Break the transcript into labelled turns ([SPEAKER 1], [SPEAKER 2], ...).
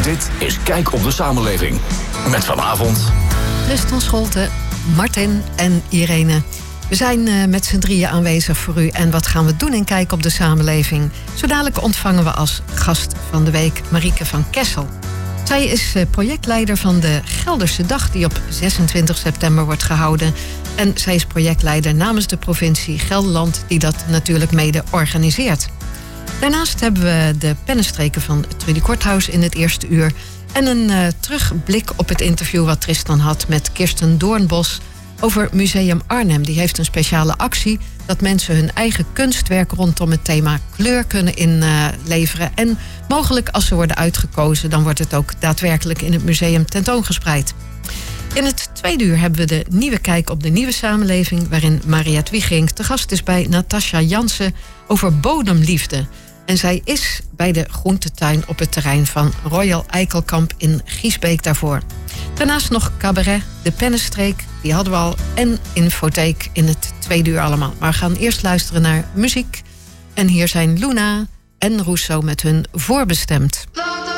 [SPEAKER 1] Dit is Kijk op de Samenleving. Met vanavond
[SPEAKER 2] Tristan Scholte, Martin en Irene. We zijn met z'n drieën aanwezig voor u. En wat gaan we doen in Kijk op de Samenleving? Zo dadelijk ontvangen we als gast van de week Marieke van Kessel. Zij is projectleider van de Gelderse Dag die op 26 september wordt gehouden. En zij is projectleider namens de provincie Gelderland die dat natuurlijk mede organiseert. Daarnaast hebben we de pennenstreken van Trudy Korthuis in het eerste uur. En een terugblik op het interview wat Tristan had met Kirsten Doornbos over Museum Arnhem. Die heeft een speciale actie dat mensen hun eigen kunstwerk rondom het thema kleur kunnen inleveren. En mogelijk als ze worden uitgekozen, dan wordt het ook daadwerkelijk in het museum tentoongespreid. In het tweede uur hebben we de nieuwe kijk op de nieuwe samenleving, waarin Mariette Wiegink te gast is bij Natasja Jansen over bodemliefde. En zij is bij de groentetuin op het terrein van Royal Eikelkamp in Giesbeek daarvoor. Daarnaast nog cabaret, de pennenstreek, die hadden we al, en infotheek in het tweede uur allemaal. Maar we gaan eerst luisteren naar muziek. En hier zijn Luna en Rousseau met hun Voorbestemd.